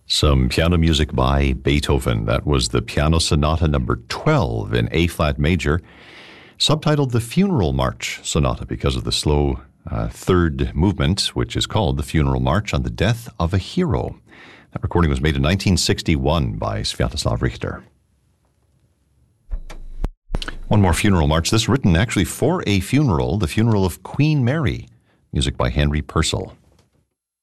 Some piano music by Beethoven. That was the Piano Sonata number 12 in A-flat major, subtitled the Funeral March Sonata because of the slow third movement, which is called the Funeral March on the death of a hero. That recording was made in 1961 by Sviatoslav Richter. One more funeral march, this written actually for a funeral, the funeral of Queen Mary, music by Henry Purcell.